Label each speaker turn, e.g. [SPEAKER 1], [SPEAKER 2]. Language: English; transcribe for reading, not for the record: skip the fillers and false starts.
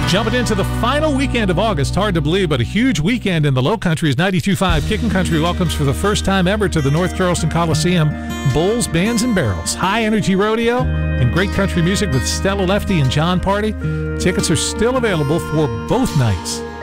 [SPEAKER 1] Jumping into the final weekend of August, hard to believe, but a huge weekend in the Low Country. Is 92.5 Kickin' Country welcomes for the first time ever to the North Charleston Coliseum Bulls, Bands, and Barrels. High energy rodeo and great country music with Stella Lefty and John Party. Tickets are still available for both nights